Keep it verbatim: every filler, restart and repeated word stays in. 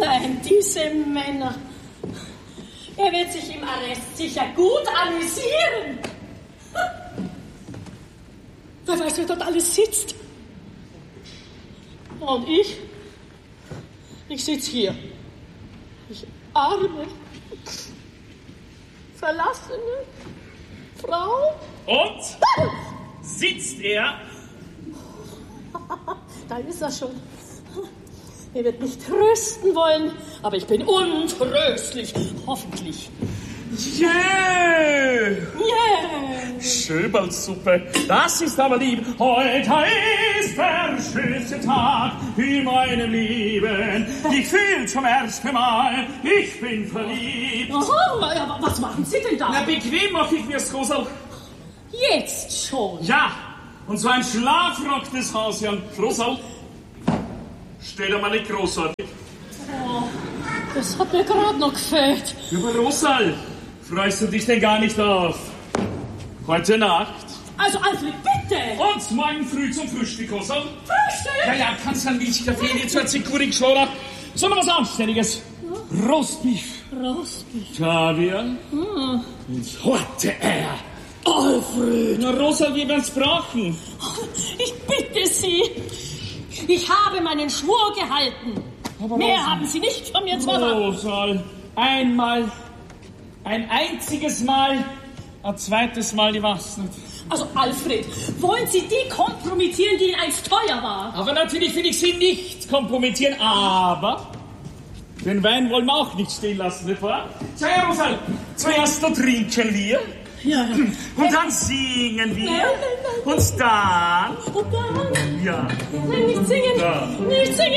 Nein, diese Männer. Er wird sich im Arrest sicher gut amüsieren. Wer weiß, wer dort alles sitzt. Und ich? Ich sitze hier. Ich arme, verlassene Frau. Und? Sitzt er? Da ist er schon. Er wird mich trösten wollen, aber ich bin untröstlich, hoffentlich. Yeah! Yeah! Schöberlsuppe, das ist aber lieb. Heute ist der schönste Tag in meinem Leben. Ich fühl zum ersten Mal, ich bin verliebt. Aha, aber was machen Sie denn da? Na, bequem mach ich mir's, Rosal. Jetzt schon? Ja, und so ein Schlafrock des Hausherrn. Rosal, stell dir mal nicht großartig. Oh, das hat mir gerade noch gefällt. Aber Rosal, freust du dich denn gar nicht auf heute Nacht? Also, Alfred, bitte! Und morgen früh zum Frühstück, Rosal? Frühstück? Ja, ja, kannst du einen Milchkaffee, jetzt wird sich kurig schorer. Sollen wir was Anständiges? Ja. Rostbeef. Rostbeef. Kaviar. Hm. Und heute er. Alfred! Na, Rosal, wie wir's brauchen? Ich bitte Sie. Ich habe meinen Schwur gehalten. Aber mehr Rosal, haben Sie nicht von mir zu erwarten. Rosal, einmal, ein einziges Mal, ein zweites Mal, ich weiß nicht. Also, Alfred, wollen Sie die kompromittieren, die Ihnen einst teuer war? Aber natürlich will ich Sie nicht kompromittieren, aber den Wein wollen wir auch nicht stehen lassen, nicht wahr? Tja, ja, Rosal, zuerst noch trinken wir. Ja. Und dann singen wir. Nein, nein, nein. Und dann... Und dann... Ja. Nein, nicht singen. Ja. Nicht singen.